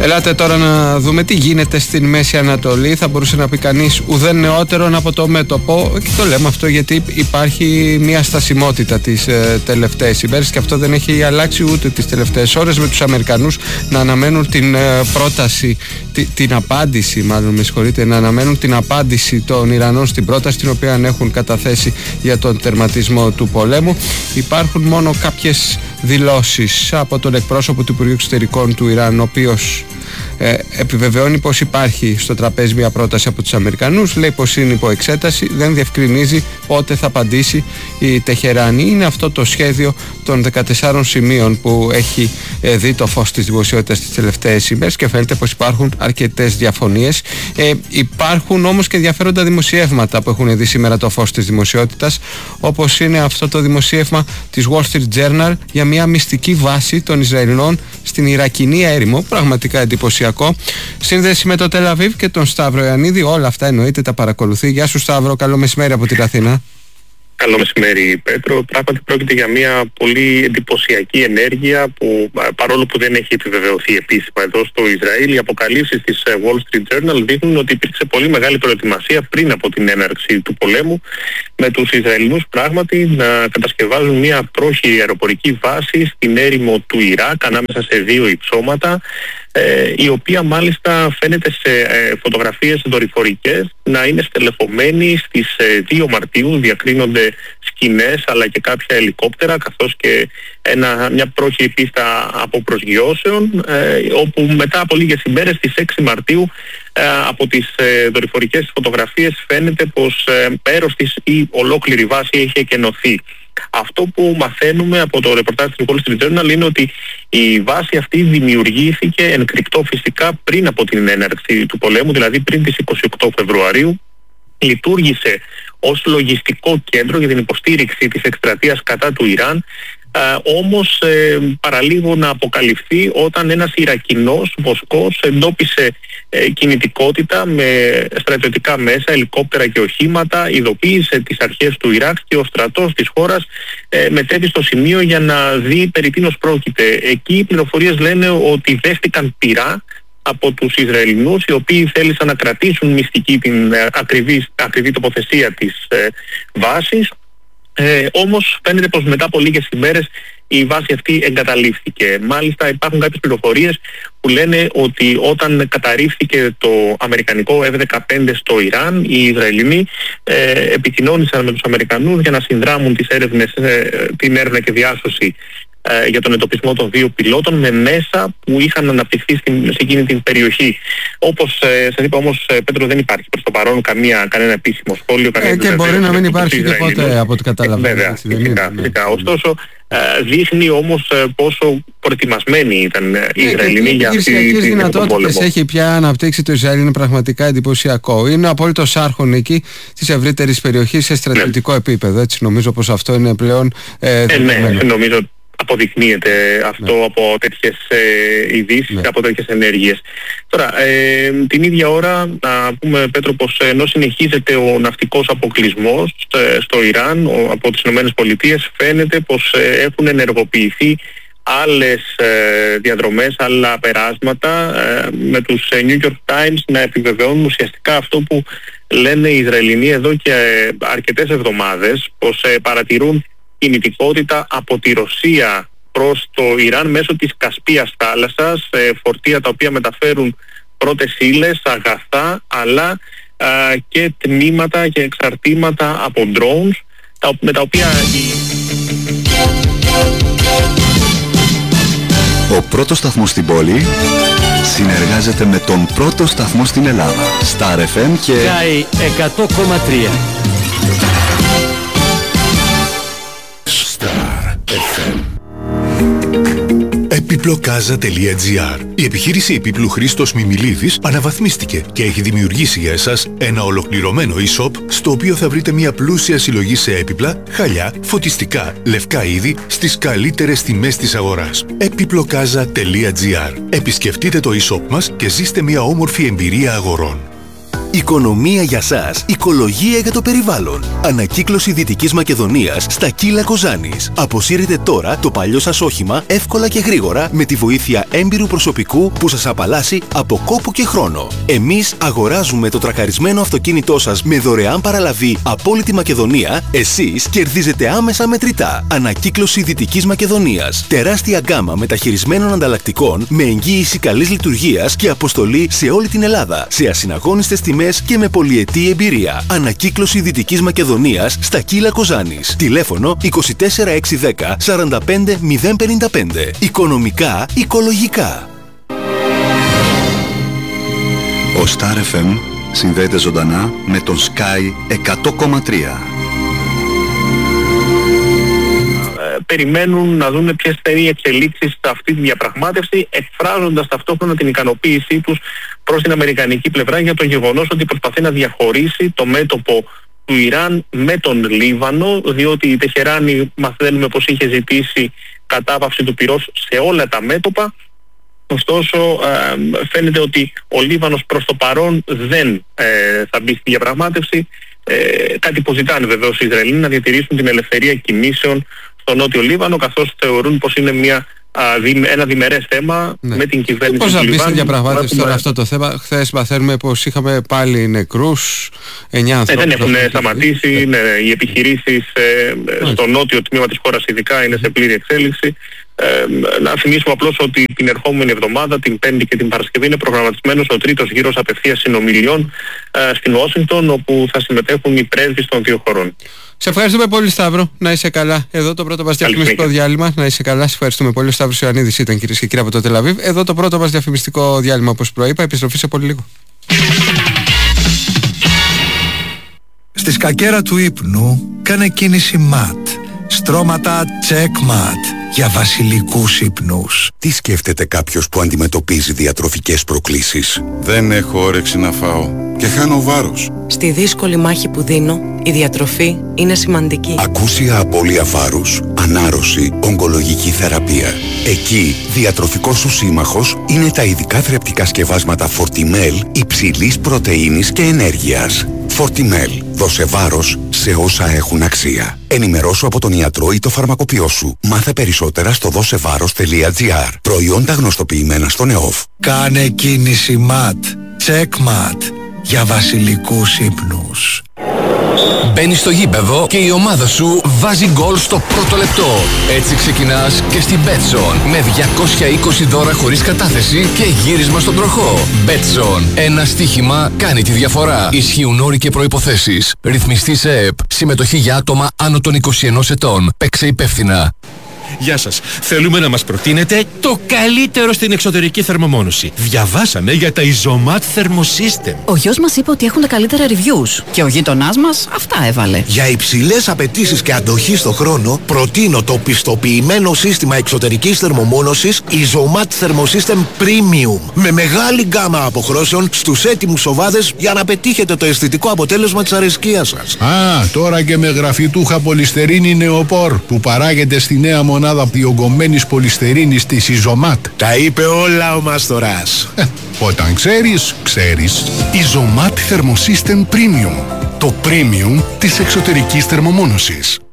Ελάτε τώρα να δούμε τι γίνεται στην Μέση Ανατολή. Θα μπορούσε να πει κανείς ουδέν νεότερον από το μέτωπο. Και το λέμε αυτό γιατί υπάρχει μια στασιμότητα τις τελευταίες ημέρες και αυτό δεν έχει αλλάξει ούτε τις τελευταίες ώρες, με τους Αμερικανούς να αναμένουν την πρόταση, την απάντηση μάλλον, με συγχωρείτε, να αναμένουν την απάντηση των Ιρανών στην πρόταση την οποία έχουν καταθέσει για τον τερματισμό του πολέμου. Υπάρχουν μόνο κάποιες δηλώσεις από τον εκπρόσωπο του Υπουργείου Εξωτερικών του Ιράν, ο οποίος επιβεβαιώνει πως υπάρχει στο τραπέζι μια πρόταση από τους Αμερικανούς, λέει πως είναι υπό εξέταση, δεν διευκρινίζει πότε θα απαντήσει η Τεχεράνη. Είναι αυτό το σχέδιο των 14 σημείων που έχει δει το φως της δημοσιότητας τις τελευταίες ημέρες και φαίνεται πως υπάρχουν αρκετές διαφωνίες. Υπάρχουν όμως και ενδιαφέροντα δημοσιεύματα που έχουν δει σήμερα το φως της δημοσιότητας, όπως είναι αυτό το δημοσίευμα της Wall Street Journal για μια μυστική βάση των Ισραηλινών στην Ιρακινή έρημο, πραγματικά εντυπωσιακό. Σύνδεση με το Τελ Αβίβ και τον Σταύρο Ιωαννίδη, όλα αυτά εννοείται τα παρακολουθεί. Γεια σου Σταύρο, καλό μεσημέρι από την Αθήνα. Καλό μεσημέρι Πέτρο. Πράγματι πρόκειται για μια πολύ εντυπωσιακή ενέργεια που, παρόλο που δεν έχει επιβεβαιωθεί επίσημα εδώ στο Ισραήλ, οι αποκαλύψεις της Wall Street Journal δείχνουν ότι υπήρξε πολύ μεγάλη προετοιμασία πριν από την έναρξη του πολέμου, με τους Ισραηλινούς πράγματι να κατασκευάζουν μια πρόχειρη αεροπορική βάση στην έρημο του Ιράκ ανάμεσα σε δύο υψώματα, η οποία μάλιστα φαίνεται σε φωτογραφίες δορυφορικές να είναι στελεχωμένη στις 2 Μαρτίου. Διακρίνονται σκηνές αλλά και κάποια ελικόπτερα, καθώς και μια πρόχειρη πίστα από προσγειώσεων, όπου μετά από λίγες ημέρες, στις 6 Μαρτίου, από τις δορυφορικές φωτογραφίες φαίνεται πως μέρος της ή ολόκληρη βάση έχει εκενωθεί. Αυτό που μαθαίνουμε από το ρεπορτάζ του Wall Street Journal είναι ότι η βάση αυτή δημιουργήθηκε εν κρυπτό φυσικά πριν από την έναρξη του πολέμου, δηλαδή πριν τις 28 Φεβρουαρίου. Λειτουργήσε ως λογιστικό κέντρο για την υποστήριξη της εκστρατείας κατά του Ιράν, όμως παραλίγο να αποκαλυφθεί όταν ένας Ιρακινός βοσκός εντόπισε κινητικότητα με στρατιωτικά μέσα, ελικόπτερα και οχήματα, ειδοποίησε τις αρχές του Ιράκ και ο στρατός της χώρας μετέβη στο σημείο για να δει περί τίνος πρόκειται. Εκεί οι πληροφορίες λένε ότι δέχτηκαν πυρά από τους Ισραηλινούς, οι οποίοι θέλησαν να κρατήσουν μυστική την ακριβή τοποθεσία της βάσης. Όμως φαίνεται πως μετά από λίγες ημέρες η βάση αυτή εγκαταλείφθηκε. Μάλιστα υπάρχουν κάποιες πληροφορίες που λένε ότι όταν καταρρίφθηκε το αμερικανικό F-15 στο Ιράν, οι Ισραηλινοί επικοινώνησαν με τους Αμερικανούς για να συνδράμουν την έρευνα και διάσωση για τον εντοπισμό των 2 πιλότων με μέσα που είχαν αναπτυχθεί σε εκείνη την περιοχή. Όπως σας είπα όμως, Πέτρο, δεν υπάρχει προς το παρόν κανένα επίσημο σχόλιο. Και μπορεί να μην υπάρχει και ποτέ από ό,τι καταλαβαίνω. Βέβαια, φυσικά. Ωστόσο, δείχνει όμως πόσο προετοιμασμένοι ήταν οι Ισραηλινοί για αυτή την πόλεμο. Έχει πια αναπτύξει το Ισραήλ, είναι πραγματικά εντυπωσιακό. Είναι απόλυτος άρχον εκεί της ευρύτερης περιοχής σε στρατιωτικό επίπεδο. Έτσι, νομίζω πως αυτό είναι πλέον ναι, νομίζω αποδεικνύεται αυτό από τέτοιες ειδήσεις, από τέτοιες ενέργειες. Τώρα, την ίδια ώρα να πούμε, Πέτρο, πως ενώ συνεχίζεται ο ναυτικός αποκλεισμός στο Ιράν από τις ΗΠΑ, φαίνεται πως έχουν ενεργοποιηθεί άλλες διαδρομές, άλλα περάσματα, με τους New York Times να επιβεβαιώνουν ουσιαστικά αυτό που λένε οι Ισραηλινοί εδώ και αρκετές εβδομάδες, πως παρατηρούν κινητικότητα από τη Ρωσία προς το Ιράν μέσω της Κασπίας θάλασσας, φορτία τα οποία μεταφέρουν πρώτες ύλες, αγαθά, αλλά και τμήματα και εξαρτήματα από drones, με τα οποία... Ο πρώτος σταθμός στην πόλη συνεργάζεται με τον πρώτο σταθμό στην Ελλάδα, Star FM και... Sky 100,3. Star FM. Επιπλοκάζα.gr. Η επιχείρηση επίπλου Χρήστος Μιμιλίδης αναβαθμίστηκε και έχει δημιουργήσει για εσάς ένα ολοκληρωμένο e-shop στο οποίο θα βρείτε μια πλούσια συλλογή σε έπιπλα, χαλιά, φωτιστικά, λευκά είδη στις καλύτερες τιμές της αγοράς. Επιπλοκάζα.gr. Επισκεφτείτε το e-shop μας και ζήστε μια όμορφη εμπειρία αγορών. Οικονομία για σας, οικολογία για το περιβάλλον. Ανακύκλωση Δυτικής Μακεδονίας στα Κύλα Κοζάνης. Αποσύρετε τώρα το παλιό σας όχημα εύκολα και γρήγορα με τη βοήθεια έμπειρου προσωπικού που σας απαλλάσσει από κόπο και χρόνο. Εμείς αγοράζουμε το τρακαρισμένο αυτοκίνητό σας με δωρεάν παραλαβή από όλη τη Μακεδονία. Εσείς κερδίζετε άμεσα μετρητά. Ανακύκλωση Δυτικής Μακεδονίας. Τεράστια γκάμα μεταχειρισμένων ανταλλακτικών με εγγύηση καλής λειτουργίας και αποστολή σε όλη την Ελλάδα. Σε ασυναγώνιστες τιμές και με πολυετή εμπειρία. Ανακύκλωση Δυτικής Μακεδονίας στα Κύλα Κοζάνης. Τηλέφωνο 24610 45055. Οικονομικά, οικολογικά. Ο Star FM συνδέεται ζωντανά με τον Sky 100,3. Περιμένουν να δουν ποιες θα είναι οι εξελίξεις σε αυτή τη διαπραγμάτευση, εκφράζοντας ταυτόχρονα την ικανοποίησή τους προς την αμερικανική πλευρά για το γεγονός ότι προσπαθεί να διαχωρίσει το μέτωπο του Ιράν με τον Λίβανο, διότι η Τεχεράνη μαθαίνουμε πως είχε ζητήσει κατάπαυση του πυρός σε όλα τα μέτωπα. Ωστόσο φαίνεται ότι ο Λίβανος προς το παρόν δεν θα μπει στη διαπραγμάτευση, κάτι που ζητάνε βεβαίως οι Ισραηλοί, να διατηρήσουν την ελευθερία κινήσεων στο Νότιο Λίβανο, καθώς θεωρούν πως είναι ένα διμερές θέμα με την κυβέρνηση του Λιβάνου. Πώς θα μπει στη διαπραγμάτευση τώρα αυτό το θέμα? Χθες μαθαίνουμε πως είχαμε πάλι νεκρούς, 9 ανθρώπους. Δεν έχουν σταματήσει, οι επιχειρήσεις στο νότιο τμήμα της χώρας ειδικά είναι σε πλήρη εξέλιξη. Να θυμίσουμε απλώς ότι την ερχόμενη εβδομάδα, την Πέμπτη και την Παρασκευή, είναι προγραμματισμένος ο τρίτος γύρος απευθείας συνομιλιών στην Ουάσιγκτον, όπου θα συμμετέχουν οι πρέσβεις των δύο χωρών. Σε ευχαριστούμε πολύ, Σταύρο. Να είσαι καλά. Εδώ το πρώτο μας διαφημιστικό διάλειμμα. Να είσαι καλά. Σε ευχαριστούμε πολύ. Ο Σταύρος Ιωαννίδης ήταν, κυρίες και κύριοι, από το Τελαβίβ. Εδώ το πρώτο μας διαφημιστικό διάλειμμα, όπως προείπα. Επιστροφή σε πολύ λίγο. Στη σκακέρα του ύπνου κάνε κίνηση MAT. Στρώματα checkmate για βασιλικούς ύπνους. Τι σκέφτεται κάποιος που αντιμετωπίζει διατροφικές προκλήσεις? Δεν έχω όρεξη να φάω και χάνω βάρος. Στη δύσκολη μάχη που δίνω, η διατροφή είναι σημαντική. Ακούσια απώλεια βάρους, ανάρρωση, ογκολογική θεραπεία. Εκεί, διατροφικός σου σύμμαχος είναι τα ειδικά θρεπτικά σκευάσματα Fortimel υψηλής πρωτεΐνης και ενέργειας. Fortimel. Δώσε βάρος σε όσα έχουν αξία. Ενημερώσου από τον ιατρό ή το φαρμακοποιό σου. Μάθε περισσότερα στο δώσεβάρος.gr. Προϊόντα γνωστοποιημένα στον ΕΟΦ. Κάνε κίνηση MAT. Checkmate για βασιλικούς ύπνους. Μπαίνεις στο γήπεδο και η ομάδα σου βάζει γκολ στο πρώτο λεπτό. Έτσι ξεκινάς και στην Betson με 220 δώρα χωρίς κατάθεση και γύρισμα στον τροχό. Betson. Ένα στοίχημα κάνει τη διαφορά. Ισχύουν όροι και προϋποθέσεις. Ρυθμιστής ΕΕΠ. Συμμετοχή για άτομα άνω των 21 ετών. Παίξε υπεύθυνα. Γεια σας. Θέλουμε να μας προτείνετε το καλύτερο στην εξωτερική θερμομόνωση. Διαβάσαμε για τα Isomat Thermosystem. Ο γιος μας είπε ότι έχουν τα καλύτερα reviews και ο γείτονάς μας αυτά έβαλε. Για υψηλές απαιτήσεις και αντοχή στο χρόνο, προτείνω το πιστοποιημένο σύστημα εξωτερικής θερμομόνωσης Isomat Thermosystem Premium. Με μεγάλη γκάμα αποχρώσεων στους έτοιμους οβάδες για να πετύχετε το αισθητικό αποτέλεσμα της αρεσκίας σας. Α, τώρα και με γραφιτούχα πολυστερίνη νεοπόρ που παράγεται στη νέα μονάδα διογκωμένης πολυστερίνης της Isomat. Τα είπε όλα ο Μαστοράς. Όταν ξέρεις, ξέρεις. Isomat Thermosystem Premium. Το premium της εξωτερικής θερμομόνωσης.